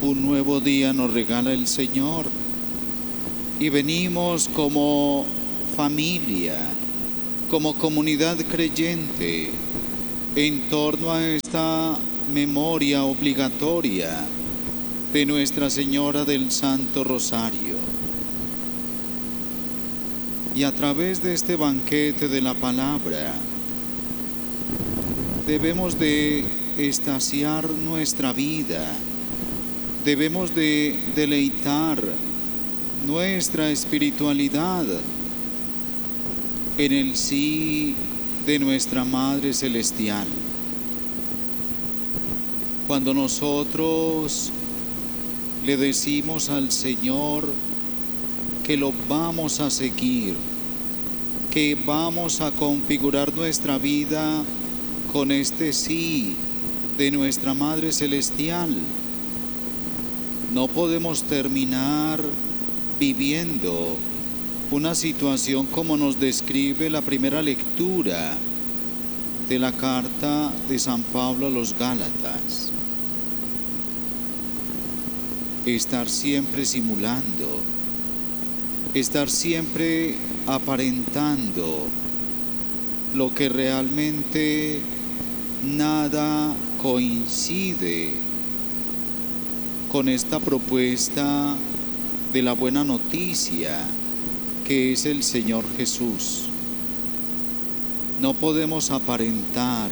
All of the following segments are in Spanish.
Un nuevo día nos regala el Señor y venimos como familia, como comunidad creyente, en torno a esta memoria obligatoria de Nuestra Señora del Santo Rosario. Y a través de este banquete de la palabra, debemos de extasiar nuestra vida, debemos de deleitar nuestra espiritualidad en el sí de nuestra Madre Celestial. Cuando nosotros le decimos al Señor que lo vamos a seguir, que vamos a configurar nuestra vida con este sí de nuestra Madre Celestial, no podemos terminar viviendo una situación como nos describe la primera lectura de la carta de San Pablo a los Gálatas. Estar siempre simulando, estar siempre aparentando lo que realmente nada coincide con esta propuesta de la buena noticia que es el Señor Jesús. No podemos aparentar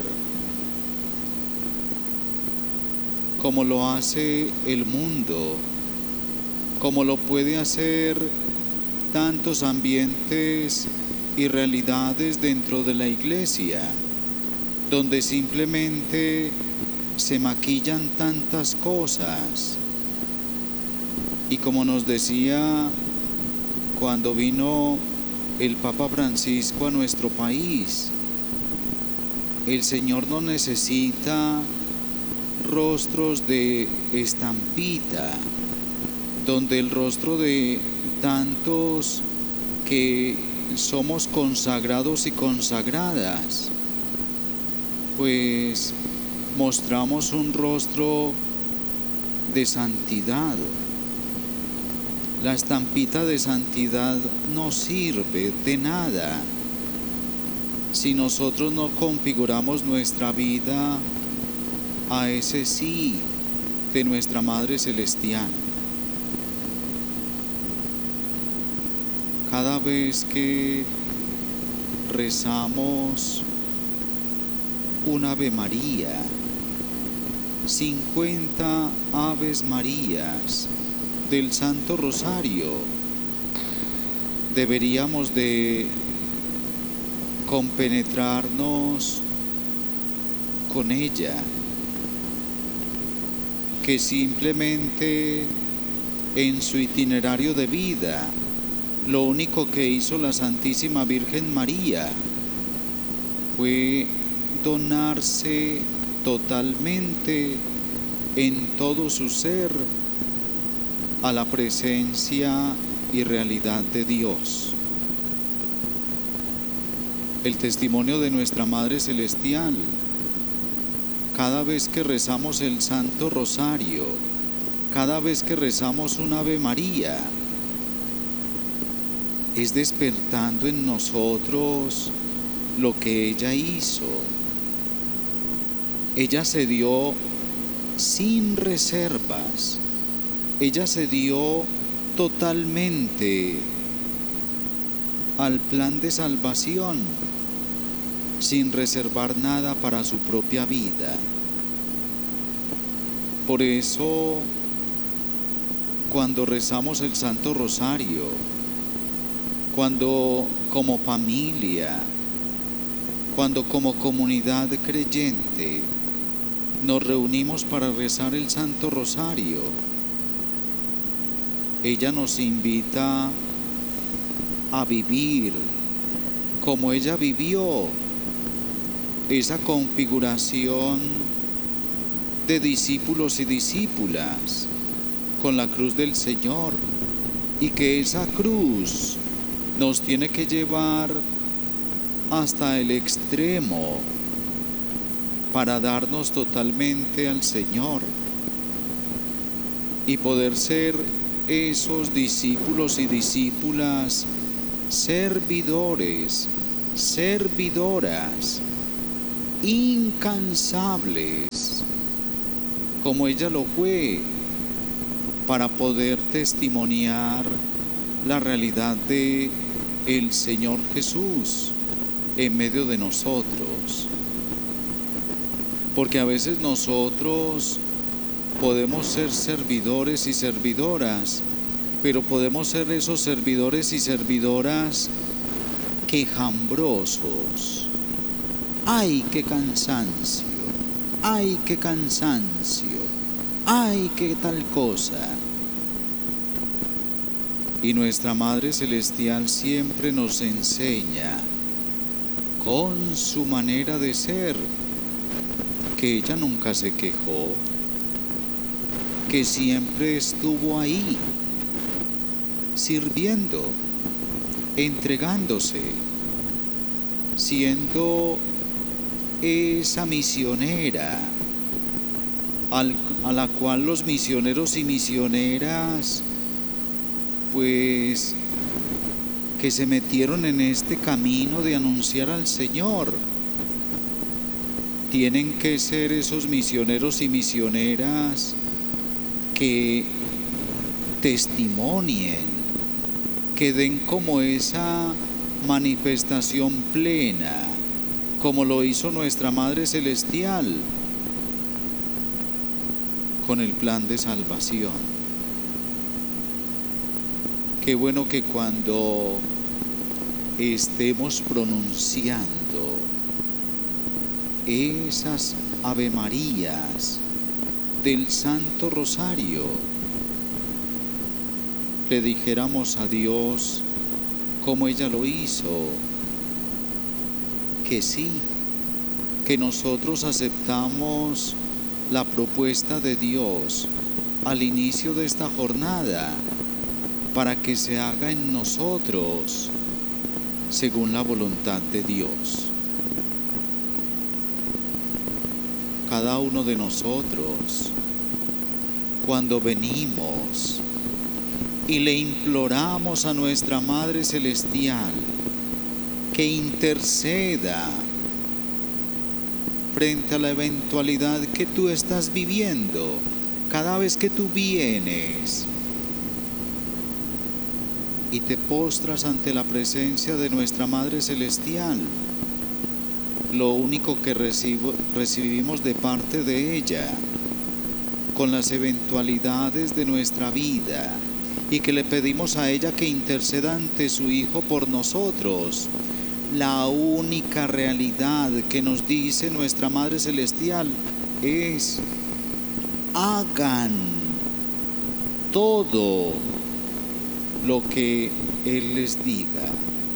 como lo hace el mundo, como lo puede hacer tantos ambientes y realidades dentro de la iglesia, donde simplemente se maquillan tantas cosas. Y como nos decía cuando vino el Papa Francisco a nuestro país, el Señor no necesita rostros de estampita, donde el rostro de tantos que somos consagrados y consagradas, pues mostramos un rostro de santidad. La estampita de santidad no sirve de nada si nosotros no configuramos nuestra vida a ese sí de nuestra Madre Celestial. Cada vez que rezamos un Ave María, 50 Aves Marías del Santo Rosario, deberíamos de compenetrarnos con ella, que simplemente en su itinerario de vida, lo único que hizo la Santísima Virgen María fue donarse totalmente en todo su ser a la presencia y realidad de Dios. El testimonio de nuestra Madre Celestial, cada vez que rezamos el Santo Rosario, cada vez que rezamos un Ave María, es despertando en nosotros lo que ella hizo. Ella se dio sin reservas. Ella se dio totalmente al plan de salvación, sin reservar nada para su propia vida. Por eso, cuando rezamos el Santo Rosario, cuando como familia, cuando como comunidad creyente nos reunimos para rezar el Santo Rosario, ella nos invita a vivir como ella vivió esa configuración de discípulos y discípulas con la cruz del Señor, y que esa cruz nos tiene que llevar hasta el extremo para darnos totalmente al Señor. y poder ser esos discípulos y discípulas servidores, servidoras, incansables, como ella lo fue, para poder testimoniar la realidad de el Señor Jesús en medio de nosotros. Porque a veces nosotros podemos ser servidores y servidoras, pero podemos ser esos servidores y servidoras quejambrosos. ¡Ay, qué cansancio! ¡Ay, qué cansancio! ¡Ay, qué tal cosa! Y nuestra Madre Celestial siempre nos enseña con su manera de ser, que ella nunca se quejó, que siempre estuvo ahí, sirviendo, entregándose, siendo esa misionera a la cual los misioneros y misioneras, pues, que se metieron en este camino de anunciar al Señor, tienen que ser esos misioneros y misioneras que testimonien, que den como esa manifestación plena, como lo hizo nuestra Madre Celestial con el plan de salvación. Qué bueno que cuando estemos pronunciando esas Ave Marías del Santo Rosario, le dijéramos a Dios, como ella lo hizo, que sí, que nosotros aceptamos la propuesta de Dios al inicio de esta jornada para que se haga en nosotros según la voluntad de Dios. Cada uno de nosotros, cuando venimos y le imploramos a nuestra Madre Celestial que interceda frente a la eventualidad que tú estás viviendo, cada vez que tú vienes y te postras ante la presencia de nuestra Madre Celestial, lo único que recibimos de parte de ella, con las eventualidades de nuestra vida, y que le pedimos a ella que interceda ante su Hijo por nosotros, la única realidad que nos dice nuestra Madre Celestial es: hagan todo lo que Él les diga.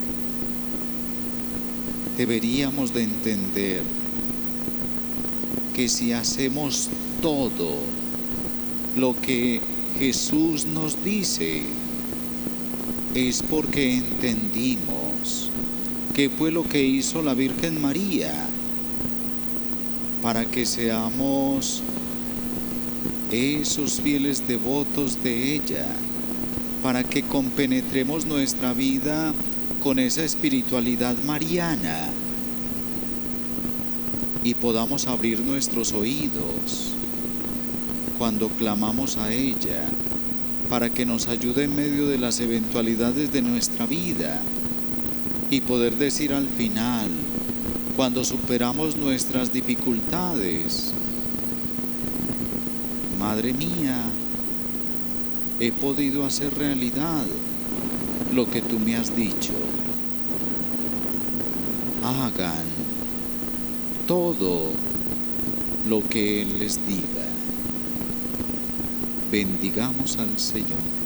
Deberíamos de entender que si hacemos todo lo que Jesús nos dice, es porque entendimos qué fue lo que hizo la Virgen María para que seamos esos fieles devotos de ella, para que compenetremos nuestra vida con esa espiritualidad mariana y podamos abrir nuestros oídos cuando clamamos a ella para que nos ayude en medio de las eventualidades de nuestra vida y poder decir al final, cuando superamos nuestras dificultades: Madre mía, he podido hacer realidad lo que tú me has dicho. Hagan todo lo que Él les diga. Bendigamos al Señor.